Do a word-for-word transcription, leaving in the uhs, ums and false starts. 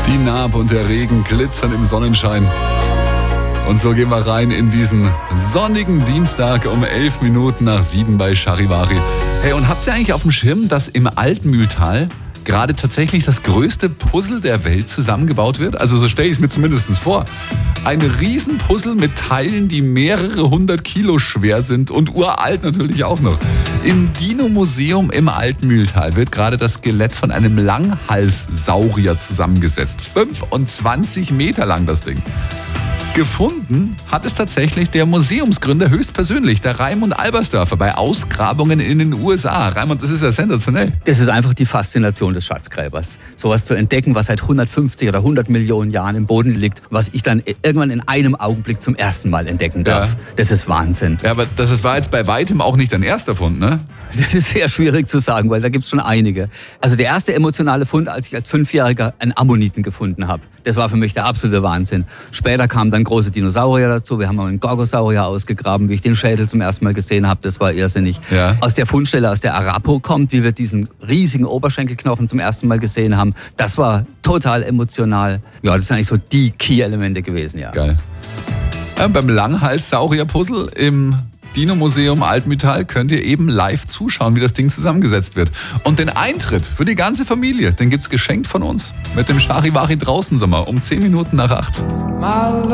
Die Naab und der Regen glitzern im Sonnenschein. Und so gehen wir rein in diesen sonnigen Dienstag um elf Minuten nach sieben bei Charivari. Hey, und habt ihr eigentlich auf dem Schirm, dass im Altmühltal gerade tatsächlich das größte Puzzle der Welt zusammengebaut wird? Also so stelle ich es mir zumindest vor. Ein Riesenpuzzle mit Teilen, die mehrere hundert Kilo schwer sind und uralt natürlich auch noch. Im Dino-Museum im Altmühltal wird gerade das Skelett von einem Langhalssaurier zusammengesetzt. fünfundzwanzig Meter lang das Ding. Gefunden hat es tatsächlich der Museumsgründer höchstpersönlich, der Raimund Albersdorfer, bei Ausgrabungen in den U S A. Raimund, das ist ja sensationell. Das ist einfach die Faszination des Schatzgräbers. Sowas zu entdecken, was seit hundertfünfzig oder hundert Millionen Jahren im Boden liegt, was ich dann irgendwann in einem Augenblick zum ersten Mal entdecken darf. Ja. Das ist Wahnsinn. Ja, aber das war jetzt bei weitem auch nicht dein erster Fund, ne? Das ist sehr schwierig zu sagen, weil da gibt es schon einige. Also der erste emotionale Fund, als ich als Fünfjähriger einen Ammoniten gefunden habe. Das war für mich der absolute Wahnsinn. Später kamen dann große Dinosaurier dazu. Wir haben auch einen Gorgosaurier ausgegraben, wie ich den Schädel zum ersten Mal gesehen habe. Das war irrsinnig. Ja. Aus der Fundstelle, aus der Arapo kommt, wie wir diesen riesigen Oberschenkelknochen zum ersten Mal gesehen haben. Das war total emotional. Ja, das sind eigentlich so die Key-Elemente gewesen, ja. Geil. Ja, beim Langhals-Saurier-Puzzle im Dino-Museum Altmühltal könnt ihr eben live zuschauen, wie das Ding zusammengesetzt wird. Und den Eintritt für die ganze Familie, den gibt's geschenkt von uns mit dem Charivari Draußensommer um zehn Minuten nach acht.